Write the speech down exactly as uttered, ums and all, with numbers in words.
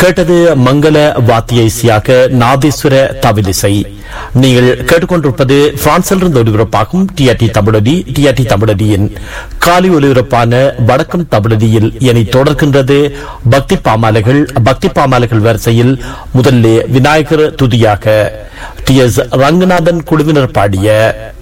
கேட்டது மங்கள வாத்திய இசையாக நாதேஸ்வர தவிலிசை. நீங்கள் கேட்டுக்கொண்டிருப்பது பிரான்சில் இருந்து ஒலிபரப்பாகும் டிஆர்டி தமிழடி. டிஆர்டி தமிழடியின் காலை ஒலிபரப்பான வடக்கம் தமிழடியில் இனி தொடர்கின்றது பக்தி பாமாலைகள். பக்தி பாமாலைகள் வரிசையில் முதல்ல விநாயகர் துதியாக டி எஸ் ரங்கநாதன் குழுவினர் பாடிய